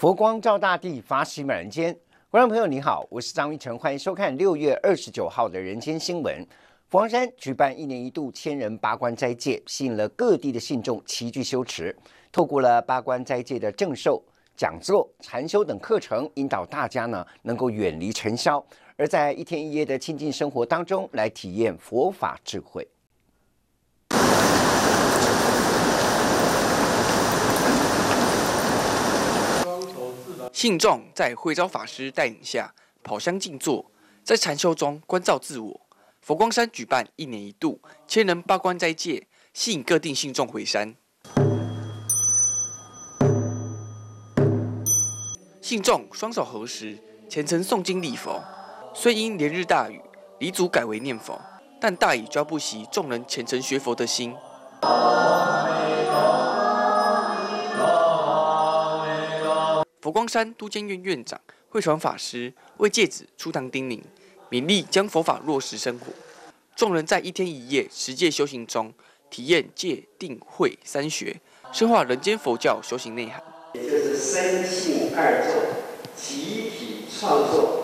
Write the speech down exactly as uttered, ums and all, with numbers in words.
佛光照大地，法喜满人间。观众朋友你好，我是张玉成，欢迎收看六月二十九号的人间新闻。佛光山举办一年一度千人八关斋戒，吸引了各地的信众齐聚修持。透过了八关斋戒的正授、讲座、禅修等课程，引导大家呢能够远离尘嚣，而在一天一夜的清净生活当中来体验佛法智慧。 信众在慧昭法师带领下跑香静坐，在禅修中关照自我。佛光山举办一年一度千人八关斋戒，吸引各地信众回山。信众双手合十，虔诚诵经礼佛。虽因连日大雨，礼组改为念佛，但大雨浇不熄众人虔诚学佛的心。佛光山都监院院长慧传法师为戒子出堂叮咛，勉励将佛法落实生活。众人在一天一夜持戒修行中，体验戒定慧三学，深化人间佛教修行内涵。 也就是身信二作，集体创作。